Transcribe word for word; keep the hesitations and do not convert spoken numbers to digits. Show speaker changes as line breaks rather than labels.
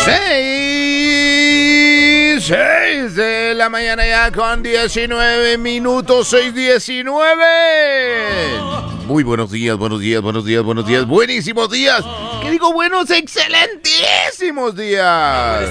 Seis, seis de la mañana ya con diecinueve minutos, seis diecinueve. Muy buenos días, buenos días, buenos días, buenos días, buenísimos días. ¿Qué digo? Buenos, excelentísimos días.